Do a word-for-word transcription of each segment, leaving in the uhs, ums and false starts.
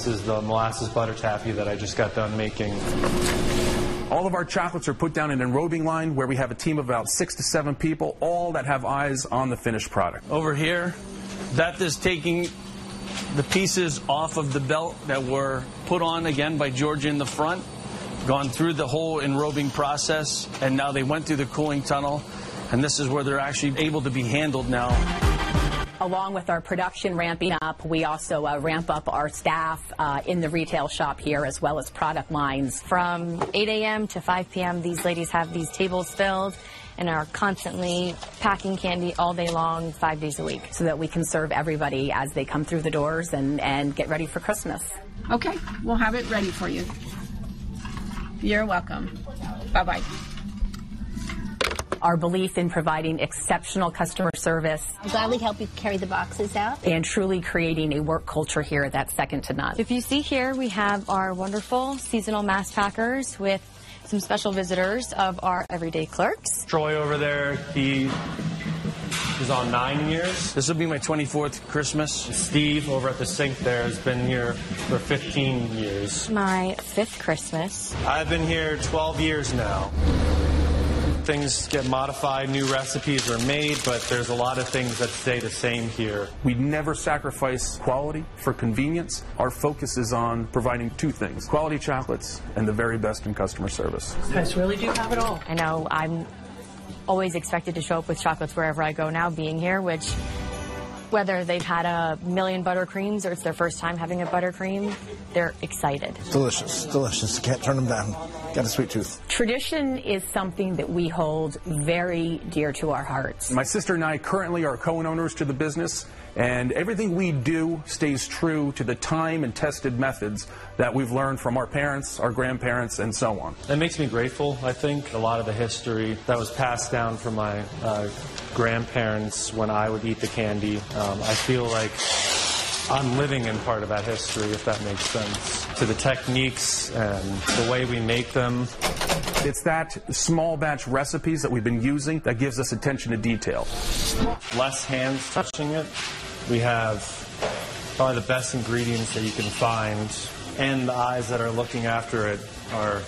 This is the molasses butter taffy that I just got done making. All of our chocolates are put down in an enrobing line where we have a team of about six to seven people, all that have eyes on the finished product. Over here, that is taking the pieces off of the belt that were put on again by Georgia in the front, gone through the whole enrobing process, and now they went through the cooling tunnel, and this is where they're actually able to be handled now. Along with our production ramping up, we also uh, ramp up our staff uh, in the retail shop here, as well as product lines. From eight A M to five P M, these ladies have these tables filled and are constantly packing candy all day long, five days a week. So that we can serve everybody as they come through the doors and, and get ready for Christmas. Okay, we'll have it ready for you. You're welcome. Bye-bye. Our belief in providing exceptional customer service. I'm glad we help you carry the boxes out. And truly creating a work culture here that's second to none. If you see here, we have our wonderful seasonal mass packers with some special visitors of our everyday clerks. Troy over there, he is on nine years. This will be my twenty-fourth Christmas. Steve over at the sink there has been here for fifteen years. My fifth Christmas. I've been here twelve years now. Things get modified, new recipes are made, but there's a lot of things that stay the same here. We never sacrifice quality for convenience. Our focus is on providing two things: quality chocolates and the very best in customer service. You guys really do have it all. I know I'm always expected to show up with chocolates wherever I go now, being here, which whether they've had a million buttercreams or it's their first time having a buttercream, they're excited. Delicious, delicious. Can't turn them down. Got a sweet tooth. Tradition is something that we hold very dear to our hearts. My sister and I currently are co-owners to the business, and everything we do stays true to the time and tested methods that we've learned from our parents, our grandparents, and so on. It makes me grateful, I think. A lot of the history that was passed down from my uh, grandparents when I would eat the candy, um, I feel like I'm living in part of that history, if that makes sense. To the techniques and the way we make them. It's that small batch recipes that we've been using that gives us attention to detail. Less hands touching it. We have probably the best ingredients that you can find, and the eyes that are looking after it are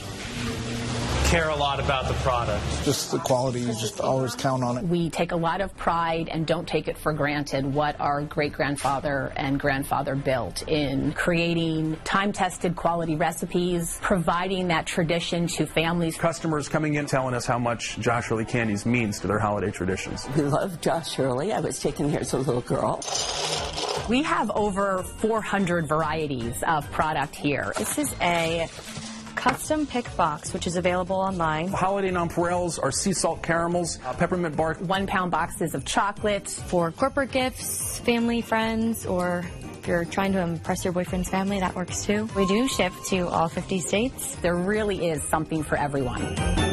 care a lot about the product. Just the quality, you just always count on it. We take a lot of pride and don't take it for granted what our great-grandfather and grandfather built in creating time-tested quality recipes, providing that tradition to families. Customers coming in telling us how much Josh Hurley Candies means to their holiday traditions. We love Josh Hurley. I was taken here as a little girl. We have over four hundred varieties of product here. This is a custom pick box, which is available online. Holiday nonpareils are sea salt caramels, uh, peppermint bark. One pound boxes of chocolate. For corporate gifts, family, friends, or if you're trying to impress your boyfriend's family, that works too. We do ship to all fifty states. There really is something for everyone.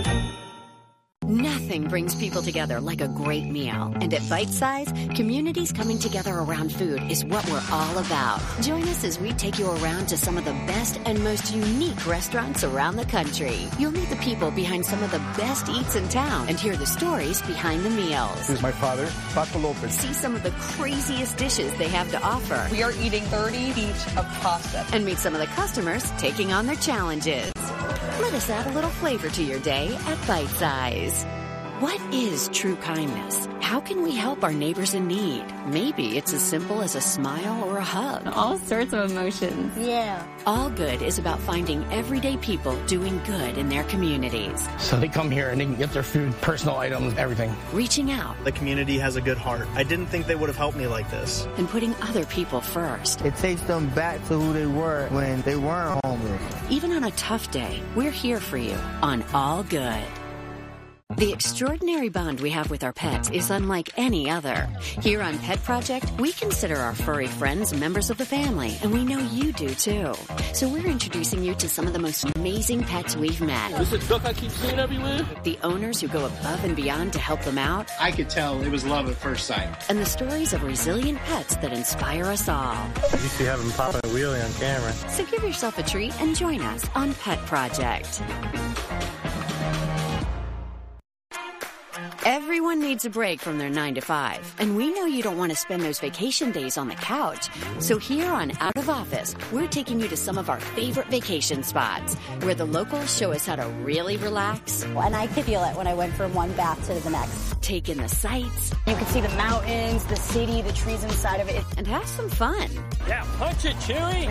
Nothing brings people together like a great meal. And at Bite Size, communities coming together around food is what we're all about. Join us as we take you around to some of the best and most unique restaurants around the country. You'll meet the people behind some of the best eats in town and hear the stories behind the meals. Here's my father, Paco Lopez. See some of the craziest dishes they have to offer. We are eating thirty each of pasta. And meet some of the customers taking on their challenges. Let us add a little flavor to your day at Bite Size. What is true kindness? How can we help our neighbors in need? Maybe it's as simple as a smile or a hug. All sorts of emotions. Yeah. All Good is about finding everyday people doing good in their communities. So they come here and they can get their food, personal items, everything. Reaching out. The community has a good heart. I didn't think they would have helped me like this. And putting other people first. It takes them back to who they were when they weren't homeless. Even on a tough day, we're here for you on All Good. The extraordinary bond we have with our pets is unlike any other. Here on Pet Project, we consider our furry friends members of the family, and we know you do too. So we're introducing you to some of the most amazing pets we've met. This is a duck I keep seeing everywhere. The owners who go above and beyond to help them out. I could tell it was love at first sight. And the stories of resilient pets that inspire us all. You used to have them popping a wheelie on camera. So give yourself a treat and join us on Pet Project. Every Everyone needs a break from their nine to five, and we know you don't want to spend those vacation days on the couch. So here on Out of Office, we're taking you to some of our favorite vacation spots where the locals show us how to really relax. And I could feel it when I went from one bath to the next. Take in the sights. You can see the mountains, the city, the trees inside of it. And have some fun. Yeah, punch it, Chewie!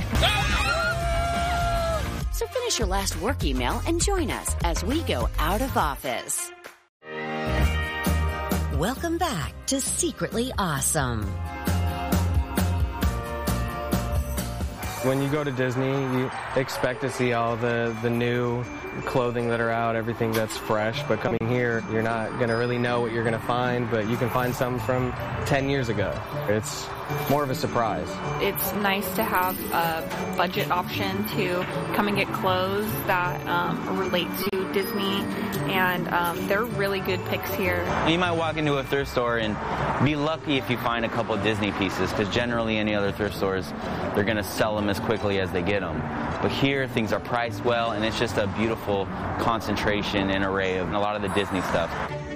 So finish your last work email and join us as we go out of office. Welcome back to Secretly Awesome. When you go to Disney, you expect to see all the, the new clothing that are out, everything that's fresh, but coming here, you're not going to really know what you're going to find, but you can find some from ten years ago. It's more of a surprise. It's nice to have a budget option to come and get clothes that um, relate to Disney, and um, they're really good picks here. You might walk into a thrift store and be lucky if you find a couple Disney pieces, because generally any other thrift stores, they're going to sell them as quickly as they get them. But here, things are priced well, and it's just a beautiful concentration and array of a lot of the Disney stuff.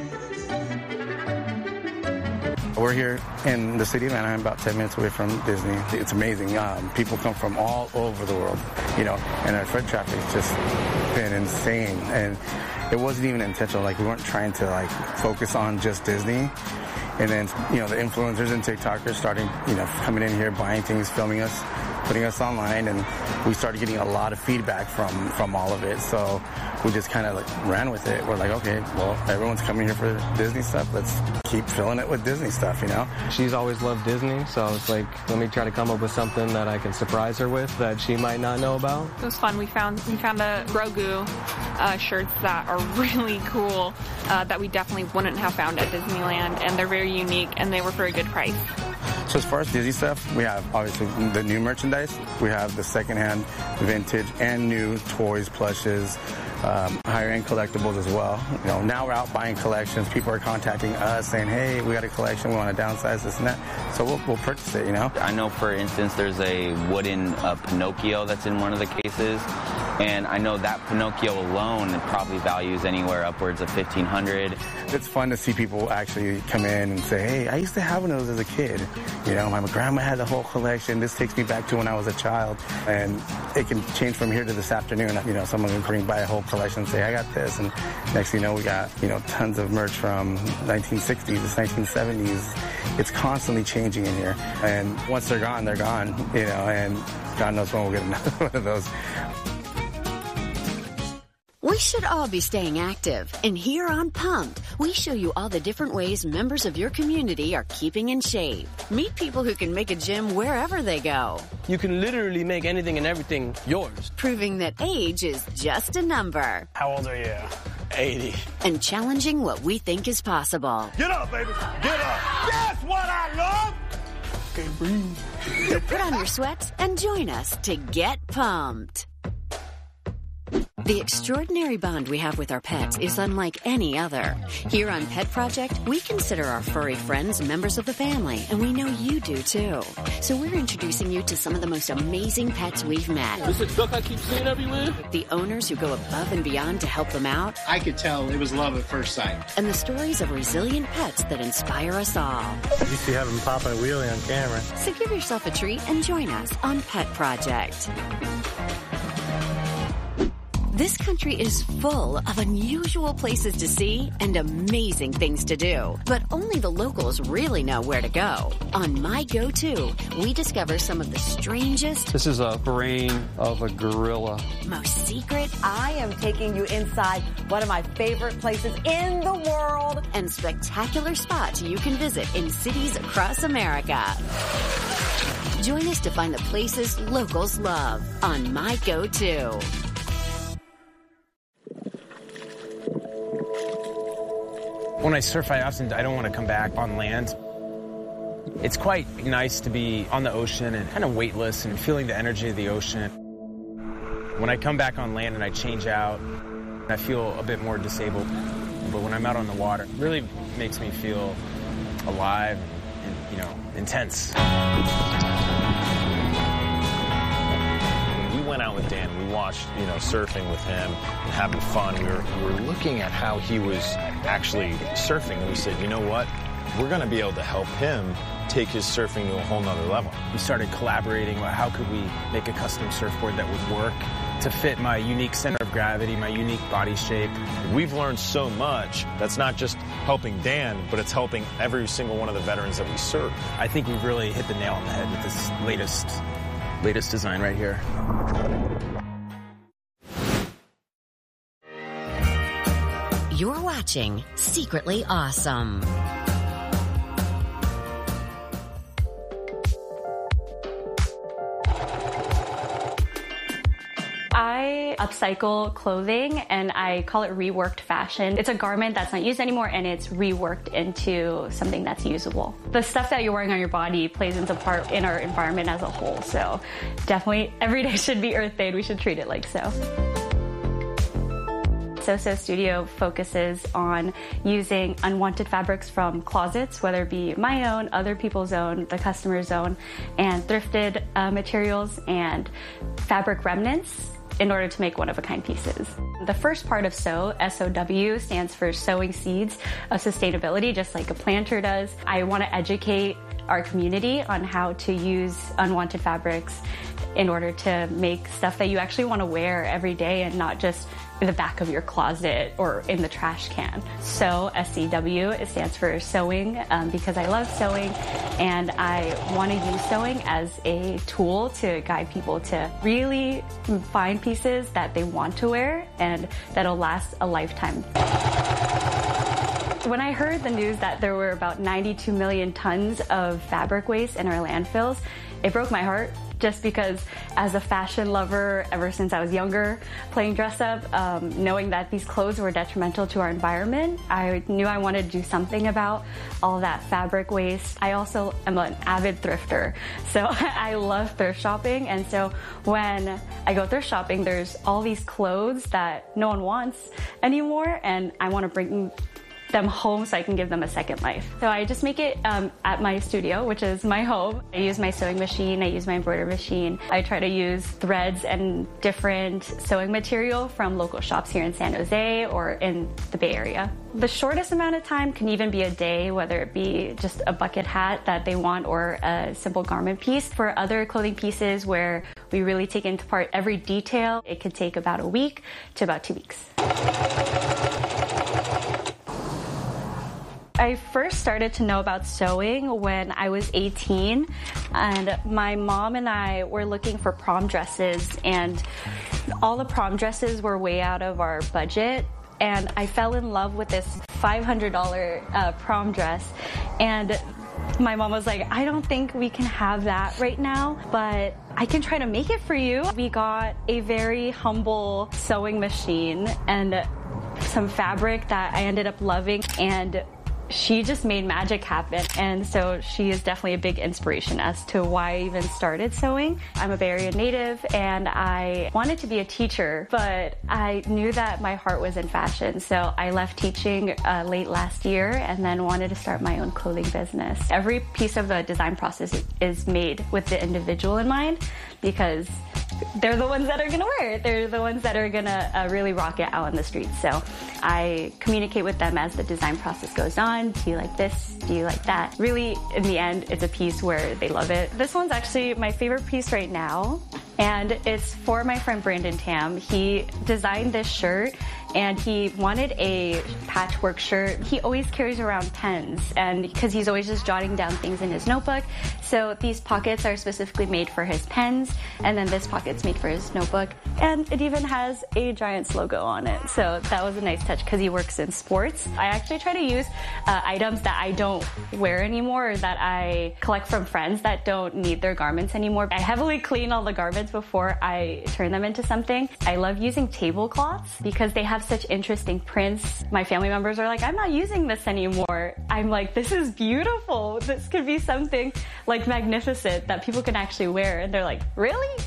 We're here in the city of Anaheim, about ten minutes away from Disney. It's amazing. Um, people come from all over the world, you know, and our foot traffic's just been insane. And it wasn't even intentional. Like, we weren't trying to, like, focus on just Disney. And then, you know, the influencers and TikTokers starting, you know, coming in here, buying things, filming us, putting us online, and we started getting a lot of feedback from, from all of it. So we just kind of like ran with it. We're like, okay, well, everyone's coming here for Disney stuff. Let's keep filling it with Disney stuff, you know? She's always loved Disney, so it's like, let me try to come up with something that I can surprise her with that she might not know about. It was fun. We found we found a Grogu uh, shirts that are really cool uh, that we definitely wouldn't have found at Disneyland, and they're very unique, and they were for a good price. So as far as Disney stuff, we have obviously the new merchandise. We have the secondhand, vintage, and new toys, plushes, um, higher-end collectibles as well. You know, now we're out buying collections. People are contacting us saying, hey, we got a collection, we want to downsize this and that. So we'll, we'll purchase it, you know? I know, for instance, there's a wooden uh, Pinocchio that's in one of the cases. And I know that Pinocchio alone probably values anywhere upwards of fifteen hundred dollars. It's fun to see people actually come in and say, hey, I used to have one of those as a kid. You know, my grandma had the whole collection. This takes me back to when I was a child. And it can change from here to this afternoon. You know, someone can bring by a whole collection and say, I got this. And next thing you know, we got, you know, tons of merch from nineteen sixties, nineteen seventies. It's constantly changing in here. And once they're gone, they're gone, you know, and God knows when we'll get another one of those. We should all be staying active, and here on Pumped, we show you all the different ways members of your community are keeping in shape. Meet people who can make a gym wherever they go. You can literally make anything and everything yours. Proving that age is just a number. How old are you? eighty. And challenging what we think is possible. Get up, baby. Get up. That's what I love. Okay, breathe. So put on your sweats and join us to get pumped. The extraordinary bond we have with our pets is unlike any other. Here on Pet Project, we consider our furry friends members of the family, and we know you do too. So we're introducing you to some of the most amazing pets we've met. This is a duck I keep seeing everywhere. The owners who go above and beyond to help them out. I could tell it was love at first sight. And the stories of resilient pets that inspire us all. You see having Papa and Wheelie on camera. So give yourself a treat and join us on Pet Project. This country is full of unusual places to see and amazing things to do. But only the locals really know where to go. On My Go-To, we discover some of the strangest... This is a brain of a gorilla. ...most secret... I am taking you inside one of my favorite places in the world. ...and spectacular spots you can visit in cities across America. Join us to find the places locals love on My Go-To. When I surf, I often I don't want to come back on land. It's quite nice to be on the ocean and kind of weightless and feeling the energy of the ocean. When I come back on land and I change out, I feel a bit more disabled. But when I'm out on the water, it really makes me feel alive and, you know, intense. When we went out with Dan, we watched, you know, surfing with him and having fun. We were, we were looking at how he was actually surfing, and we said, you know what? We're going to be able to help him take his surfing to a whole nother level. We started collaborating about how could we make a custom surfboard that would work to fit my unique center of gravity, my unique body shape. We've learned so much that's not just helping Dan, but it's helping every single one of the veterans that we serve. I think we've really hit the nail on the head with this latest, latest design right here. You're watching Secretly Awesome. I upcycle clothing and I call it reworked fashion. It's a garment that's not used anymore and it's reworked into something that's usable. The stuff that you're wearing on your body plays into part in our environment as a whole. So definitely every day should be Earth Day and we should treat it like so. Soso Studio focuses on using unwanted fabrics from closets, whether it be my own, other people's own, the customer's own, and thrifted uh, materials and fabric remnants in order to make one-of-a-kind pieces. The first part of S O W, S O W, stands for Sowing Seeds of Sustainability, just like a planter does. I want to educate our community on how to use unwanted fabrics in order to make stuff that you actually want to wear every day and not just in the back of your closet or in the trash can. So S C W, it stands for sewing, um, because I love sewing and I want to use sewing as a tool to guide people to really find pieces that they want to wear and that'll last a lifetime. When I heard the news that there were about ninety-two million tons of fabric waste in our landfills, it broke my heart. Just because as a fashion lover, ever since I was younger, playing dress up, um, knowing that these clothes were detrimental to our environment, I knew I wanted to do something about all that fabric waste. I also am an avid thrifter, so I love thrift shopping. And so when I go thrift shopping, there's all these clothes that no one wants anymore, and I want to bring them home so I can give them a second life. So I just make it um, at my studio, which is my home. I use my sewing machine, I use my embroidery machine. I try to use threads and different sewing material from local shops here in San Jose or in the Bay Area. The shortest amount of time can even be a day, whether it be just a bucket hat that they want or a simple garment piece. For other clothing pieces where we really take into part every detail, it could take about a week to about two weeks. I first started to know about sewing when I was eighteen, and my mom and I were looking for prom dresses, and all the prom dresses were way out of our budget, and I fell in love with this five hundred dollars uh, prom dress, and my mom was like, I don't think we can have that right now, but I can try to make it for you. We got a very humble sewing machine and some fabric that I ended up loving, and she just made magic happen. And so she is definitely a big inspiration as to why I even started sewing. I'm a Bay Area native and I wanted to be a teacher, but I knew that my heart was in fashion. So I left teaching uh, late last year and then wanted to start my own clothing business. Every piece of the design process is made with the individual in mind because they're the ones that are going to wear it. They're the ones that are going to uh, really rock it out on the streets. So I communicate with them as the design process goes on. Do you like this? Do you like that? Really, in the end, it's a piece where they love it. This one's actually my favorite piece right now, and it's for my friend Brandon Tam. He designed this shirt, and he wanted a patchwork shirt. He always carries around pens, and because he's always just jotting down things in his notebook. So these pockets are specifically made for his pens, and then this pocket's made for his notebook. And it even has a Giants logo on it. So that was a nice touch because he works in sports. I actually try to use uh, items that I don't wear anymore or that I collect from friends that don't need their garments anymore. I heavily clean all the garments before I turn them into something. I love using tablecloths because they have such interesting prints. My family members are like, I'm not using this anymore. I'm like, this is beautiful. This could be something like magnificent that people can actually wear. And they're like, really?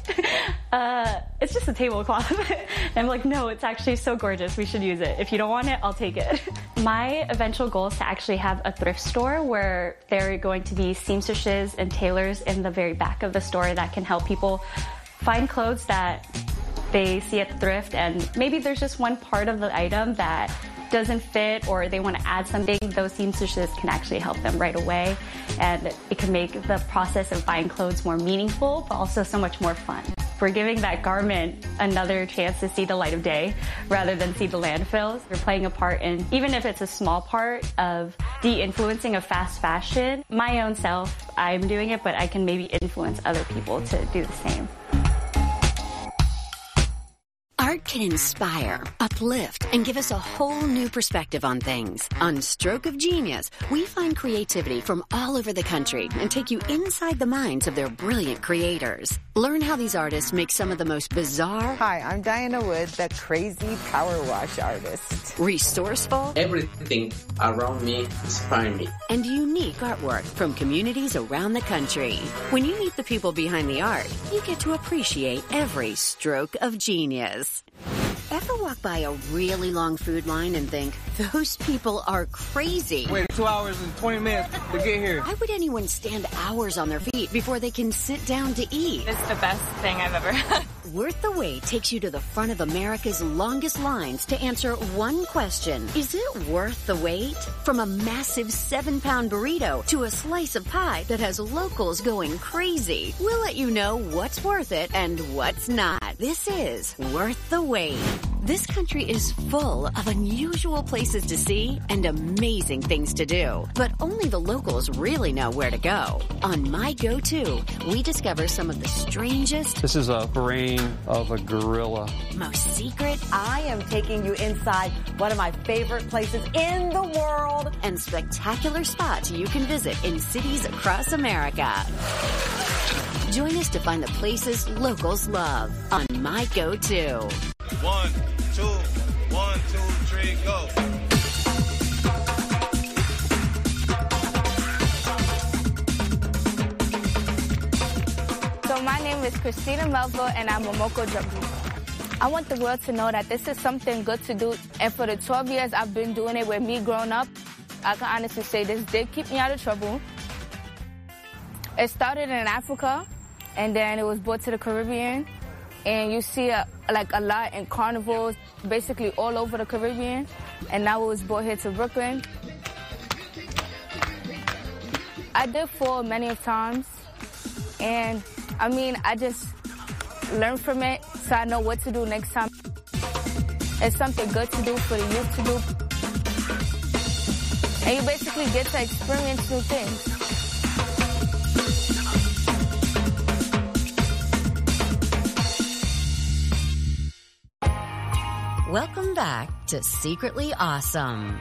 uh, it's just a tablecloth. And I'm like, no, it's actually so gorgeous. We should use it. If you don't want it, I'll take it. My eventual goal is to actually have a thrift store where there are going to be seamstresses and tailors in the very back of the store that can help people find clothes that they see a thrift and maybe there's just one part of the item that doesn't fit or they want to add something, those seamstresses can actually help them right away. And it can make the process of buying clothes more meaningful, but also so much more fun. We're giving that garment another chance to see the light of day rather than see the landfills. We're playing a part in, even if it's a small part, of de-influencing of fast fashion. My own self, I'm doing it, but I can maybe influence other people to do the same. Art can inspire, uplift, and give us a whole new perspective on things. On Stroke of Genius, we find creativity from all over the country and take you inside the minds of their brilliant creators. Learn how these artists make some of the most bizarre... Hi, I'm Diana Wood, the crazy power wash artist. Resourceful... Everything around me inspires me. And unique artwork from communities around the country. When you meet the people behind the art, you get to appreciate every stroke of genius. Ever walk by a really long food line and think, those people are crazy? Waited two hours and twenty minutes to get here. Why would anyone stand hours on their feet before they can sit down to eat? It's the best thing I've ever had. Worth the Wait takes you to the front of America's longest lines to answer one question. Is it worth the wait? From a massive seven-pound burrito to a slice of pie that has locals going crazy. We'll let you know what's worth it and what's not. This is Worth the Wait. This country is full of unusual places to see and amazing things to do. But only the locals really know where to go. On My Go-To, we discover some of the strangest... This is a brain of a gorilla. Most secret... I am taking you inside one of my favorite places in the world. And spectacular spots you can visit in cities across America. Join us to find the places locals love on My Go-To. One, two, one, two, three, go. So my name is Christina Melville and I'm a Momoko Jabu. I want the world to know that this is something good to do. And for the twelve years I've been doing it with me growing up, I can honestly say this did keep me out of trouble. It started in Africa and then it was brought to the Caribbean. And you see a, like a lot in carnivals, basically all over the Caribbean. And now it was brought here to Brooklyn. I did fall many of times. And I mean, I just learned from it so I know what to do next time. It's something good to do for the youth to do. And you basically get to experience new things. Welcome back to Secretly Awesome.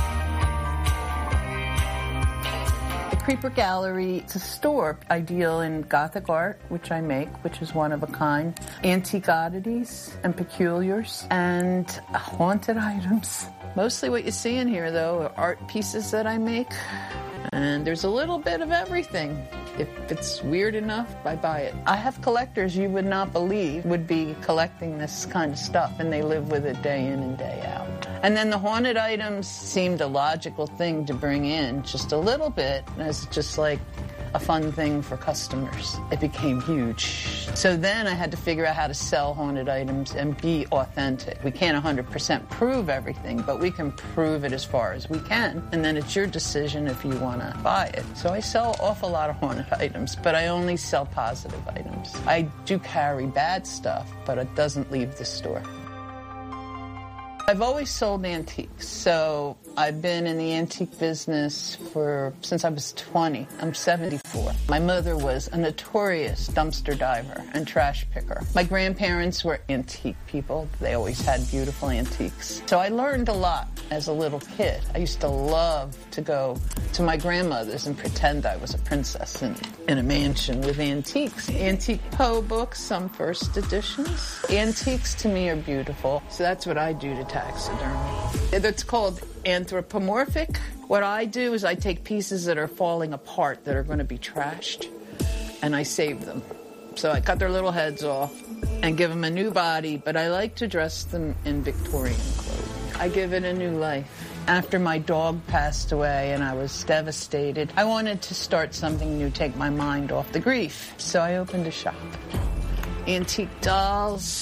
The Creeper Gallery is a store. I deal in Gothic art, which I make, which is one of a kind, antique oddities and peculiars, and haunted items. Mostly what you see in here, though, are art pieces that I make, and there's a little bit of everything. If it's weird enough, I buy it. I have collectors you would not believe would be collecting this kind of stuff, and they live with it day in and day out. And then the haunted items seemed a logical thing to bring in just a little bit as just like a fun thing for customers. It became huge. So then I had to figure out how to sell haunted items and be authentic. We can't one hundred percent prove everything, but we can prove it as far as we can. And then it's your decision if you want to buy it. So I sell an awful lot of haunted items, but I only sell positive items. I do carry bad stuff, but it doesn't leave the store. I've always sold antiques, so I've been in the antique business for since I was twenty. I'm seventy-four. My mother was a notorious dumpster diver and trash picker. My grandparents were antique people. They always had beautiful antiques. So I learned a lot as a little kid. I used to love to go to my grandmother's and pretend I was a princess in, in a mansion with antiques. Antique Poe books, some first editions. Antiques to me are beautiful, so that's what I do to taxidermy. It's called anthropomorphic. What I do is I take pieces that are falling apart that are going to be trashed, and I save them. So I cut their little heads off and give them a new body, but I like to dress them in Victorian clothing. I give it a new life. After my dog passed away and I was devastated, I wanted to start something new, take my mind off the grief. So I opened a shop. Antique dolls,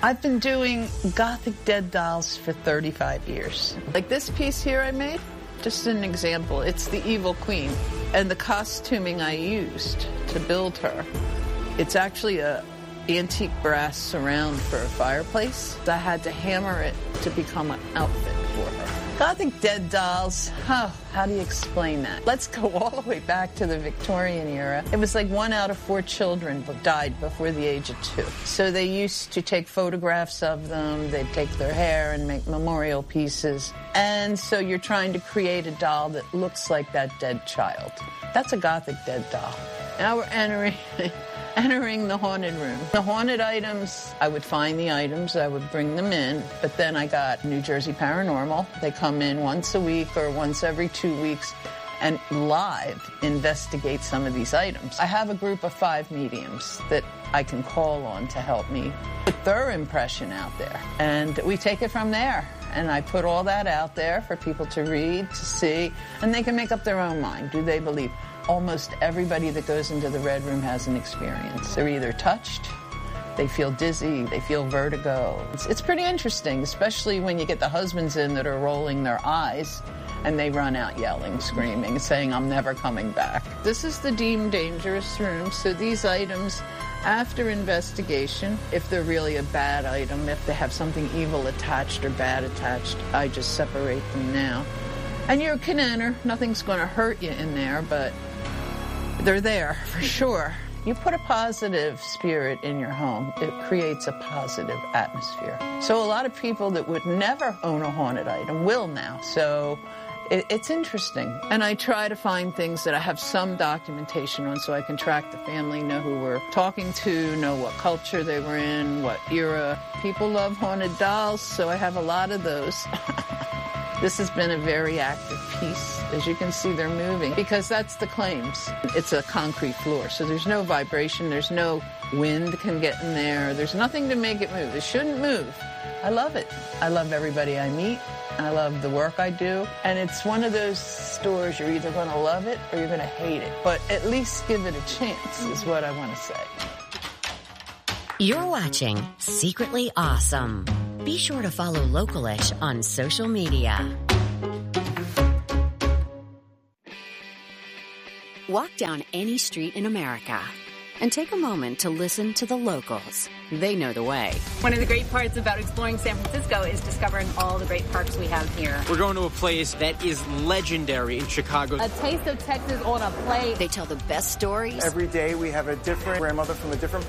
I've been doing Gothic dead dolls for thirty-five years. Like this piece here I made, just an example. It's the Evil Queen, and the costuming I used to build her. It's actually a antique brass surround for a fireplace. I had to hammer it to become an outfit for her. Gothic dead dolls, oh, how do you explain that? Let's go all the way back to the Victorian era. It was like one out of four children died before the age of two. So they used to take photographs of them, they'd take their hair and make memorial pieces. And so you're trying to create a doll that looks like that dead child. That's a Gothic dead doll. Now we're entering... Entering the haunted room. The haunted items, I would find the items, I would bring them in, but then I got New Jersey Paranormal. They come in once a week or once every two weeks and live investigate some of these items. I have a group of five mediums that I can call on to help me put their impression out there. And we take it from there. And I put all that out there for people to read, to see, and they can make up their own mind. Do they believe? Almost everybody that goes into the Red Room has an experience. They're either touched, they feel dizzy, they feel vertigo. It's, it's pretty interesting, especially when you get the husbands in that are rolling their eyes and they run out yelling, screaming, saying, I'm never coming back. This is the deemed dangerous room, so these items, after investigation, if they're really a bad item, if they have something evil attached or bad attached, I just separate them now. And you can enter, nothing's going to hurt you in there, but they're there for sure. You put a positive spirit in your home, it creates a positive atmosphere. So a lot of people that would never own a haunted item will now. So it, it's interesting. And I try to find things that I have some documentation on so I can track the family, know who we're talking to, know what culture they were in, what era. People love haunted dolls, so I have a lot of those. This has been a very active piece. As you can see, they're moving because that's the claims. It's a concrete floor, so there's no vibration, there's no wind can get in there, there's nothing to make it move. It shouldn't move. I love it. I love everybody I meet. I love the work I do. And it's one of those stores you're either going to love it or you're going to hate it. But at least give it a chance is what I want to say. You're watching Secretly Awesome. Be sure to follow Localish on social media. Walk down any street in America and take a moment to listen to the locals. They know the way. One of the great parts about exploring San Francisco is discovering all the great parks we have here. We're going to a place that is legendary in Chicago. A taste of Texas on a plate. They tell the best stories. Every day we have a different grandmother from a different